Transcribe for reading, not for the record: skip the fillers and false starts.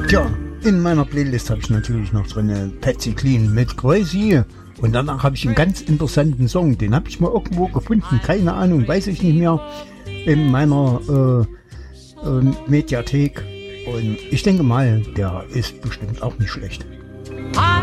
Tja, in meiner Playlist habe ich natürlich noch drin Patsy Cline mit Crazy. Und danach habe ich einen ganz interessanten Song. Den habe ich mal irgendwo gefunden. Keine Ahnung, weiß ich nicht mehr. In meiner Mediathek. Und ich denke mal, der ist bestimmt auch nicht schlecht.